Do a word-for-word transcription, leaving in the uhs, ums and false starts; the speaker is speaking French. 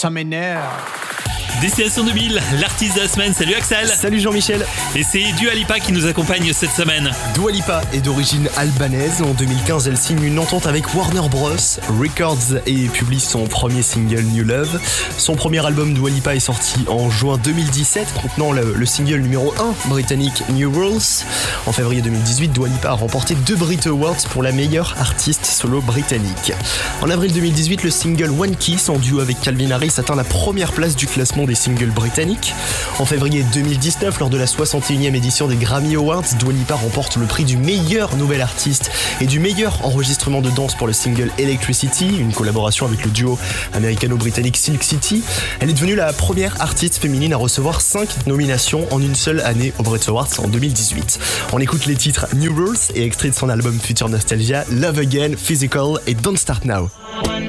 ça m'énerve. Destination deux mille, l'artiste de la semaine, salut Axel. Salut Jean-Michel. Et c'est Dua Lipa qui nous accompagne cette semaine. Dua Lipa est d'origine albanaise. En deux mille quinze, elle signe une entente avec Warner Bros. Records et publie son premier single New Love. Son premier album Dua Lipa est sorti en juin deux mille dix-sept, contenant le, le single numéro un britannique New Rules. En février deux mille dix-huit, Dua Lipa a remporté deux Brit Awards pour la meilleure artiste solo britannique. En avril deux mille dix-huit, le single One Kiss en duo avec Calvin Harris atteint la première place du classement des singles britanniques. En février deux mille dix-neuf, lors de la soixante et unième édition des Grammy Awards, Dua Lipa remporte le prix du meilleur nouvel artiste et du meilleur enregistrement de danse pour le single Electricity, une collaboration avec le duo américano-britannique Silk City. Elle est devenue la première artiste féminine à recevoir cinq nominations en une seule année aux Brit Awards en deux mille dix-huit. On écoute les titres New Rules et extrait de son album Future Nostalgia, Love Again, Physical et Don't Start Now.